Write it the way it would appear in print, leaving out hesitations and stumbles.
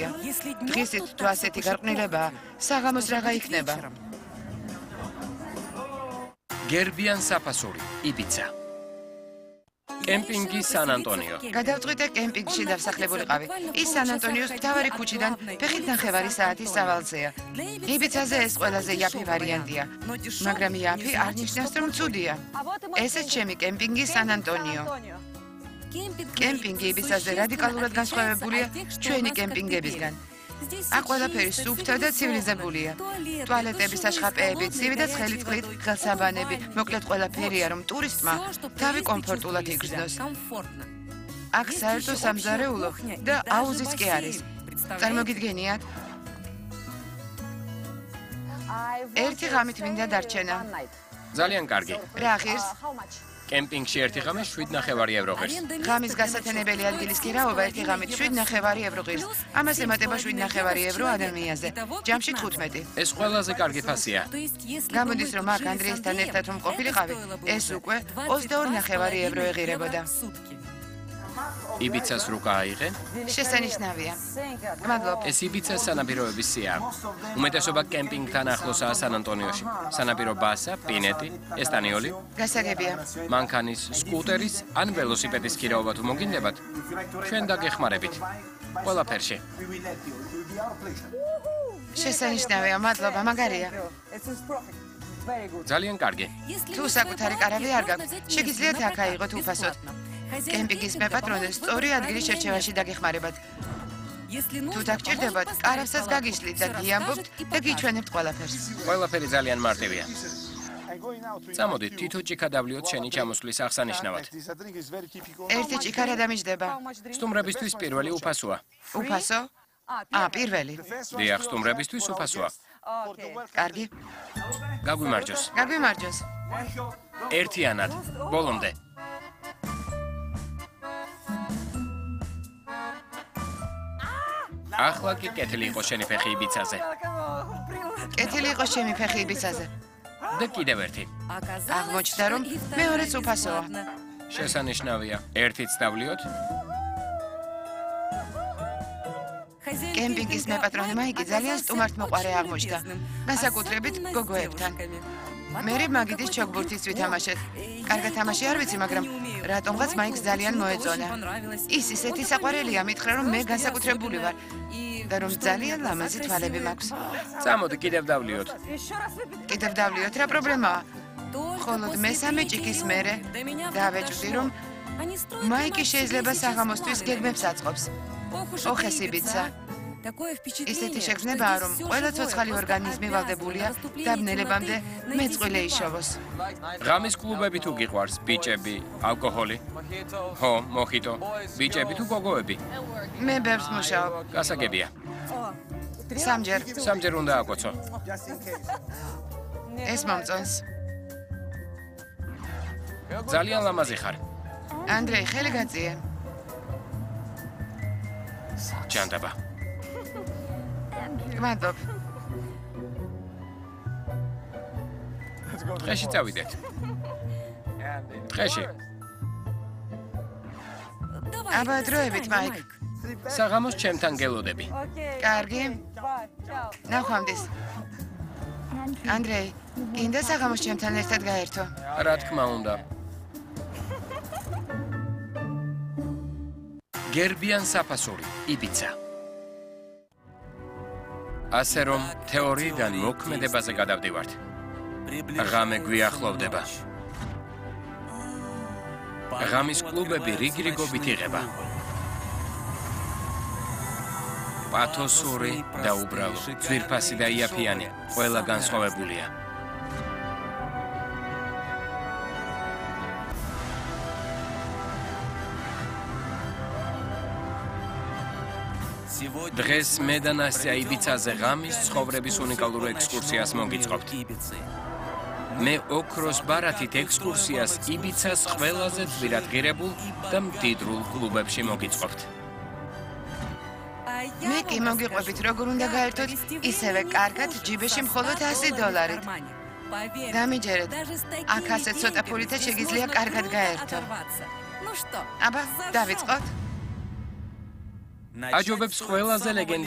მარტივია. დღისით თუ ასეთი გარყვნილებაა, საღამოს რაღა იქნება. გერბიან საფასური, იბიცა. კემპინგი სან-ანტონიო. გადავწყვიტე კემპინგში დავსახლებულიყავი. ის სან-ანტონიოს მთავარი ქუჩიდან ფეხით ნახევარი საათის სავალზეა. იბიცაზე ეს ყველაზე იაფი ვარიანტია, მაგრამ იაფი არ ნიშნავს, რომ ცუდია. ესეც ჩემი კემპინგი სან-ანტონიო. კემპინგი იბიცაზე რადიკალურად განსხვავებულია ჩვენი კემპინგებისგან. აქ ყველაფერი სუფთა და ცივილიზებულია. ტუალეტები, საშხაპეები, ცივი და ცხელი წყლით, ხელსაბანები, მოკლედ ყველაფერია, რომ ტურისტმა თავი კომფორტულად იგრძნოს. აქ საერთო სამზარეულო და აუზიც კი არის. წარმოგიდგენიათ? ერთი ღამით მინდა დარჩენა. ძალიან კარგი. რა ღირს? კემპინგში ერთი ღამე 7.5 ევრო ღირს. ღამის გასათენებელი ადგილის კირაობა ერთი ღამით 7.5 ევრო ღირს. ამას ემატება 7.5 ევრო ადამიანზე. ჯამში 15. ეს ყველაზე კარგი ფასია. გამოდის, რომ აქ ანდრიესთან ერთად რომ ყოფილიყავი, ეს უკვე 22.5 ევრო ეღირებოდა. იბიცას რუკა აიღე? შესანიშნავია. მადლობ. ეს იბიცას სანაპიროების სიაა. უმეტესობა კემპინგთან ახლოსაა სან-ანტონიოში. სანაპირო ბასა, პინეტი, ესტანიოლი, გასაგებია. მანქანის, სკუტერის ან ველოსიპედის ქირაობა თუ მოგინდებათ, ჩვენ დაგეხმარებით. ყველაფერში. შესანიშნავია, მადლობა, მაგარია. ძალიან კარგი. თუ საკუთარი კარავი არ გაქვთ, შეგიძლიათ აქ აიღოთ უფასოდ. კემპინგის მეპატრონე სწორი ადგილის შერჩევაში დაგეხმარებათ. თუ დაგჭირდებათ, კარავსაც გაგიშლით და გიამბობთ და გიჩვენებთ ყველაფერს. ყველაფერი ძალიან მარტივია. წამოდით, თითო ჭიქა დავლიოთ შენი ჩამოსვლის აღსანიშნავად. ერთი ჭიქა რა დამიჯდება? სტუმრებისთვის პირველი უფასოა. უფასო? პირველი. დიახ, სტუმრებისთვის უფასოა. კარგი. გაგვიმარჯოს. გაგვიმარჯოს. ერთიანად, ბოლომდე. ახლა კი კეთილი იყო შენი ფეხი იბიცაზე. კეთილი იყო ჩემი ფეხი იბიცაზე. და კიდევ ერთი. აღმოჩნდა, რომ მეორეც უფასოა. შესანიშნავია. ერთიც დავლიოთ. კემპინგის მეპატრონე მაიკი ძალიან სტუმართმოყვარე აღმოჩნდა. განსაკუთრებით გოგოებთან. მერე მაგიდის ჩოგბურთიც ვითამაშეთ. კარგად თამაში არ ვიცი, მაგრამ რატომღაც მაიკს ძალიან მოეწონა. ის ისეთი საყვარელია, მითხრა, რომ მე განსაკუთრებული ვარ და რომ ძალიან ლამაზი თვალები მაქვს. წამოდი, კიდევ დავლიოთ. კიდევ დავლიოთ, რა პრობლემაა? მხოლოდ მესამე ჭიქის მერე დავეჭვდი, რომ მაიკი შეიძლება საღამოსთვის გეგმებს აწყობს. ოხეს იბიცა. ისეთი შეგრძნებაა, რომ ყველა ცოცხალი ორგანიზმი ვალდებულია დაბნელებამდე მეწყვილე იშოვოს. ღამის კლუბები თუ გიყვარს, ბიჭები, ალკოჰოლი? ჰო, მოხიტო. ბიჭები თუ გოგოები? მე ბევრს მუშაობ. გასაგებია. სამჯერ უნდა აკოცო. ეს მომწონს. ძალიან ლამაზი ხარ. ანდრეი, ხელი გაწიე. ჯანდაბა. მადლობ. დღეში წავიდეთ. დღეში. აბა დროებით, მაიკ. საღამოს ჩემთან გელოდები. კარგი. ნახვამდის. ანდრეი, გინდა საღამოს ჩემთან ერთად გაერთო? რა თქმა უნდა. გერბიან საფასური, იბიცა. ასე რომ, თეორიიდან მოქმედებაზე გადავდივართ. ღამე გვიახლოვდება. ღამის კლუბები რიგრიგობით იღება. პათოსური და უბრალო, ძვირფასი და იაფიანი, ყველა განსხვავებულია. დღეს მე და ნასტია იბიცაზე ღამის ცხოვრების უნიკალურ ექსკურსიას მოგიწყობთ. მე ოქროს ბარათით ექსკურსიას იბიცას ყველაზე ძვირადღირებულ და მდიდრულ კლუბებში მოგიწყობთ. მე კი მოგიყვებით, როგორ უნდა გაერთოთ ისევე კარგად ჯიბეში მხოლოდ $100. დამიჯერეთ, აქ ასე ცოტა ფულითაც შეგიძლია კარგად გაერთო. აბა, დავიწყოთ. აჯობებს ყველაზე ლეგენდარული